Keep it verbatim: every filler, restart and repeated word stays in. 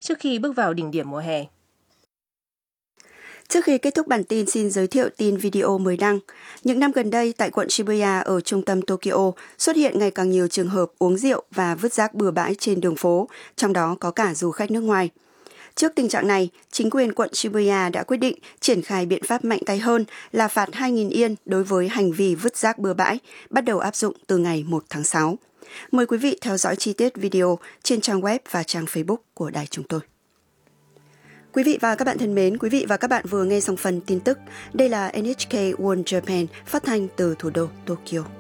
trước khi bước vào đỉnh điểm mùa hè. Trước khi kết thúc bản tin, xin giới thiệu tin video mới đăng. Những năm gần đây, tại quận Shibuya ở trung tâm Tokyo xuất hiện ngày càng nhiều trường hợp uống rượu và vứt rác bừa bãi trên đường phố, trong đó có cả du khách nước ngoài. Trước tình trạng này, chính quyền quận Shibuya đã quyết định triển khai biện pháp mạnh tay hơn là phạt hai nghìn yên đối với hành vi vứt rác bừa bãi, bắt đầu áp dụng từ ngày một tháng sáu. Mời quý vị theo dõi chi tiết video trên trang web và trang Facebook của đài chúng tôi. Quý vị và các bạn thân mến, quý vị và các bạn vừa nghe xong phần tin tức. Đây là en hát ca World Japan phát thanh từ thủ đô Tokyo.